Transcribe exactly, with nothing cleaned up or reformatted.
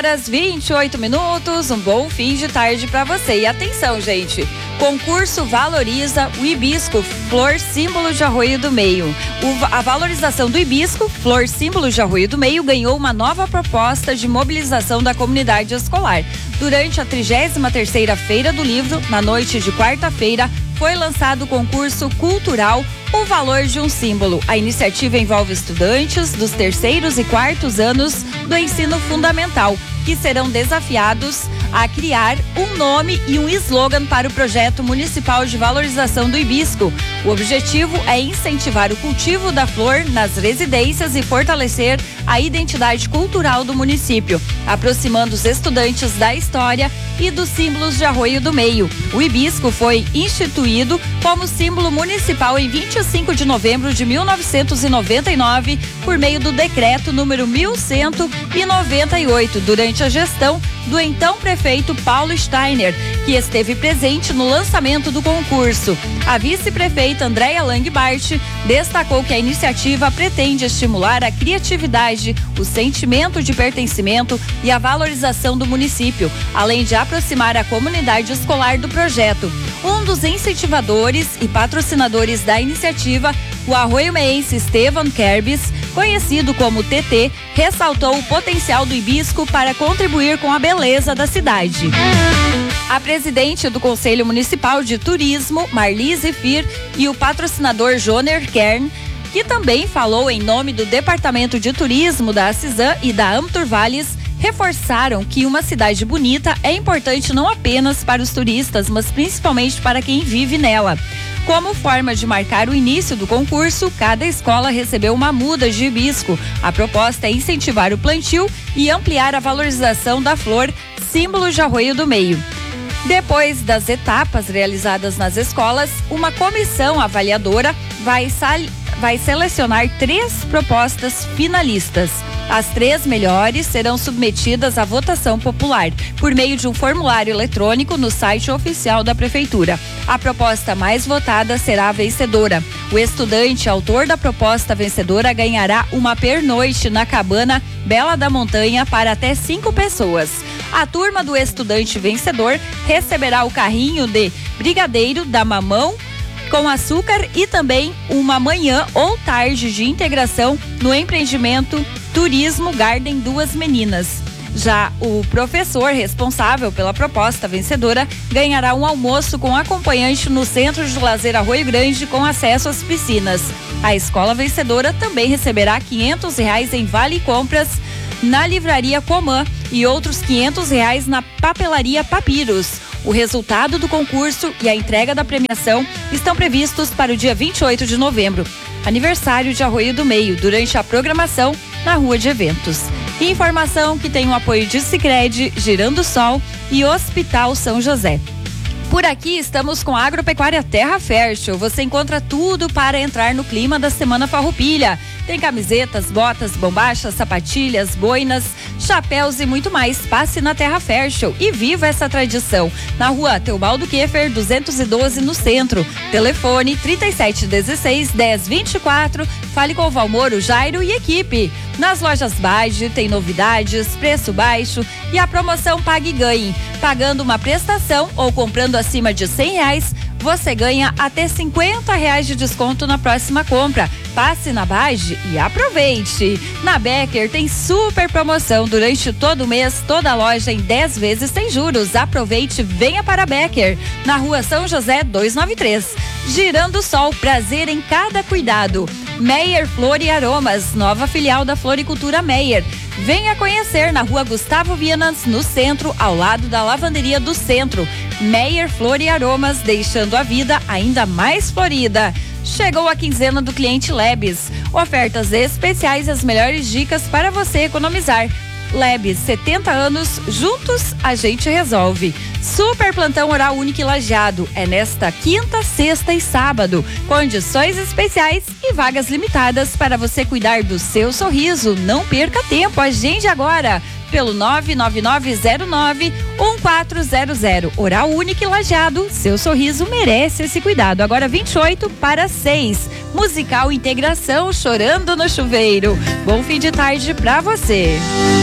horas e vinte e oito minutos, um bom fim de tarde para você. E atenção, gente, concurso valoriza o hibisco, flor símbolo de Arroio do Meio. O, a valorização do hibisco, flor símbolo de Arroio do Meio, ganhou uma nova proposta de mobilização da comunidade escolar. Durante a trigésima terceira Feira do Livro, na noite de quarta-feira, foi lançado o concurso cultural O Valor de um Símbolo. A iniciativa envolve estudantes dos terceiros e quartos anos do ensino fundamental, que serão desafiados a criar um nome e um slogan para o projeto municipal de valorização do hibisco. O objetivo é incentivar o cultivo da flor nas residências e fortalecer a identidade cultural do município, aproximando os estudantes da história e dos símbolos de Arroio do Meio. O hibisco foi instituído como símbolo municipal em vinte e cinco de novembro de mil novecentos e noventa e nove por meio do decreto número mil cento e noventa e oito, durante a gestão do então prefeito Paulo Steiner, que esteve presente no lançamento do concurso. A vice-prefeita Andréia Langbart destacou que a iniciativa pretende estimular a criatividade, o sentimento de pertencimento e a valorização do município, além de aproximar a comunidade escolar do projeto. Um dos incentivadores e patrocinadores da iniciativa, o arroio-meense Estevan Kerbis, conhecido como T T, ressaltou o potencial do hibisco para contribuir com a beleza da cidade. A presidente do Conselho Municipal de Turismo, Marlise Fir, e o patrocinador Joner Kern, que também falou em nome do Departamento de Turismo da Acisan e da Amturvales, reforçaram que uma cidade bonita é importante não apenas para os turistas, mas principalmente para quem vive nela. Como forma de marcar o início do concurso, cada escola recebeu uma muda de hibisco. A proposta é incentivar o plantio e ampliar a valorização da flor, símbolo de Arroio do Meio. Depois das etapas realizadas nas escolas, uma comissão avaliadora vai, sal- vai selecionar três propostas finalistas. As três melhores serão submetidas à votação popular, por meio de um formulário eletrônico no site oficial da Prefeitura. A proposta mais votada será a vencedora. O estudante autor da proposta vencedora ganhará uma pernoite na cabana Bela da Montanha para até cinco pessoas. A turma do estudante vencedor receberá o carrinho de brigadeiro da Mamão com açúcar e também uma manhã ou tarde de integração no empreendimento Turismo Garden Duas Meninas. Já o professor responsável pela proposta vencedora ganhará um almoço com acompanhante no Centro de Lazer Arroio Grande com acesso às piscinas. A escola vencedora também receberá quinhentos reais em vale compras na Livraria Comã e outros quinhentos reais na Papelaria Papiros. O resultado do concurso e a entrega da premiação estão previstos para o dia vinte e oito de novembro, aniversário de Arroio do Meio, durante a programação na Rua de Eventos. Informação que tem o apoio de Sicredi, Girando Sol e Hospital São José. Por aqui estamos com a Agropecuária Terra Fértil. Você encontra tudo para entrar no clima da Semana Farroupilha. Tem camisetas, botas, bombachas, sapatilhas, boinas, chapéus e muito mais. Passe na Terra Fértil e viva essa tradição. Na Rua Teobaldo Keffer, duzentos e doze, no centro. Telefone trinta e sete dezesseis, dez vinte e quatro. Fale com o Valmoro, Jairo e equipe. Nas lojas Bage tem novidades, preço baixo e a promoção Pague e Ganhe. Pagando uma prestação ou comprando acima de cem reais, você ganha até cinquenta reais de desconto na próxima compra. Passe na Bage e aproveite. Na Becker tem super promoção durante todo o mês, toda a loja em dez vezes sem juros. Aproveite e venha para a Becker, na Rua São José duzentos e noventa e três. Girando Sol, prazer em cada cuidado. Meyer Flor e Aromas, nova filial da Floricultura Meyer. Venha conhecer na Rua Gustavo Vianas, no centro, ao lado da Lavanderia do Centro. Meyer Flor e Aromas, deixando a vida ainda mais florida. Chegou a quinzena do cliente Lebes. Ofertas especiais e as melhores dicas para você economizar. Lebes, setenta anos, juntos a gente resolve. Super plantão oral único e lajeado. É nesta quinta, sexta e sábado. Condições especiais e vagas limitadas para você cuidar do seu sorriso. Não perca tempo, agende agora pelo nove nove nove zero nove um quatro zero zero. Oral único e lajeado, seu sorriso merece esse cuidado. Agora vinte e oito para seis. Musical Integração, Chorando no Chuveiro. Bom fim de tarde pra você.